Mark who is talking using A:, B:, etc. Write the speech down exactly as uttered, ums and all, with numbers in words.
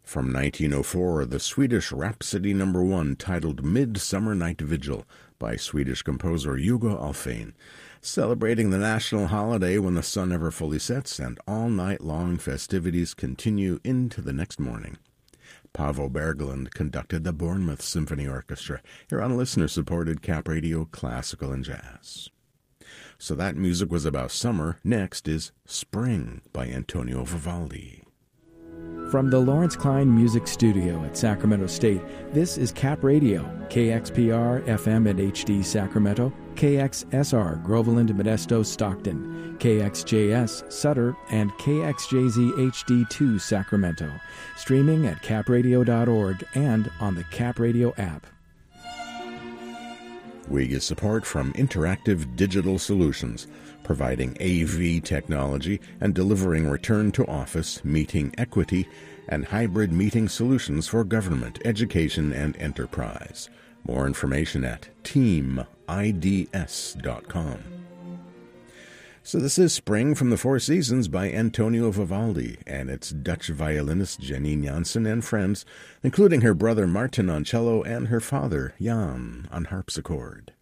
A: From nineteen oh four, the Swedish Rhapsody number one titled Midsummer Night Vigil by Swedish composer Hugo Alfvén, celebrating the national holiday when the sun never fully sets and all-night-long festivities continue into the next morning. Paavo Berglund conducted the Bournemouth Symphony Orchestra here on listener-supported Cap Radio Classical and Jazz. So that music was about summer. Next is Spring by Antonio Vivaldi.
B: From the Lawrence Klein Music Studio at Sacramento State, this is Cap Radio, K X P R F M and H D Sacramento, K X S R Groveland Modesto Stockton, K X J S Sutter, and K X J Z H D two Sacramento. Streaming at cap radio dot org and on the Cap Radio app.
A: We get support from Interactive Digital Solutions, providing A V technology and delivering return-to-office, meeting equity, and hybrid meeting solutions for government, education, and enterprise. More information at team I D S dot com. So this is Spring from the Four Seasons by Antonio Vivaldi, and it's Dutch violinist Janine Jansen and friends, including her brother Martin on cello and her father Jan on harpsichord.